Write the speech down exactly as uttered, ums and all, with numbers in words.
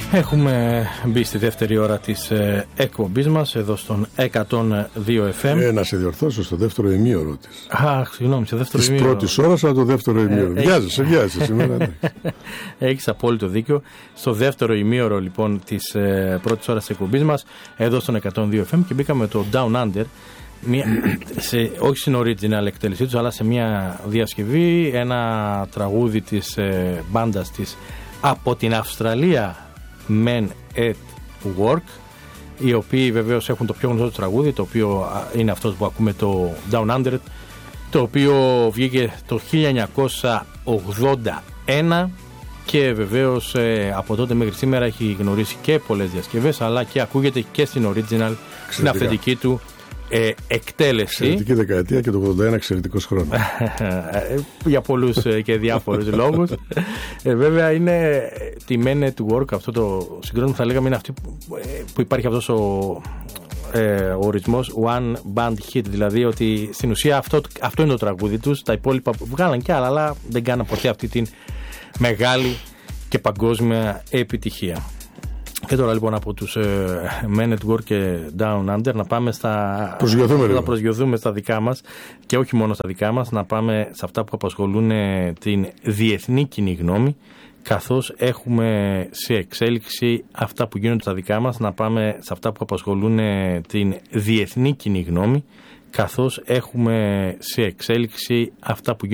Έχουμε μπει στη δεύτερη ώρα της ε, εκπομπής μας εδώ στον εκατόν δύο εφ εμ. Ε, να σε διορθώσω, στο δεύτερο ημίωρο της. Αχ, συγγνώμη, στο δεύτερο της ημίωρο. Της πρώτης ώρας, αλλά το δεύτερο ημίωρο. Ε, βιάζεσαι, βιάζεσαι σήμερα. Έχεις απόλυτο δίκιο. Στο δεύτερο ημίωρο λοιπόν της ε, πρώτης ώρας της εκπομπής μας εδώ στον εκατόν δύο εφ εμ και μπήκαμε το Down Under. Μια, σε, όχι στην original εκτέλεσή τους, αλλά σε μια διασκευή, ένα τραγούδι της ε, μπάντας της από την Αυστραλία, Men at Work, οι οποίοι βεβαίως έχουν το πιο γνωστό του τραγούδι, το οποίο είναι αυτό που ακούμε, το Down Under, το οποίο βγήκε το χίλια εννιακόσια ογδόντα ένα και βεβαίως ε, από τότε μέχρι σήμερα έχει γνωρίσει και πολλές διασκευές, αλλά και ακούγεται και στην original, στην αυθεντική του Ε, εκτέλεση. Εξαιρετική δεκαετία και το ογδόντα ένα εξαιρετικός χρόνος. Για πολλούς και διάφορους λόγους. Ε, βέβαια είναι τη Men at Work, αυτό το συγκρότημα θα λέγαμε είναι αυτή που, που υπάρχει αυτός ο, ε, ο ορισμός One Band Hit, δηλαδή ότι στην ουσία αυτό, αυτό είναι το τραγούδι τους, τα υπόλοιπα βγάλαν κι άλλα, αλλά δεν κάναν ποτέ αυτή την μεγάλη και παγκόσμια επιτυχία. Και τώρα λοιπόν από τους ε, Men at Work και Down Under να πάμε στα να προσγειωθούμε στα δικά μας και όχι μόνο στα δικά μας, να πάμε σε αυτά που απασχολούν ε, την διεθνή κοινή γνώμη, καθώς έχουμε σε εξέλιξη αυτά που γίνονται στα δικά μας, να πάμε σε αυτά που απασχολούν ε, την διεθνή κοινή γνώμη, καθώς έχουμε σε εξέλιξη αυτά που γίνονται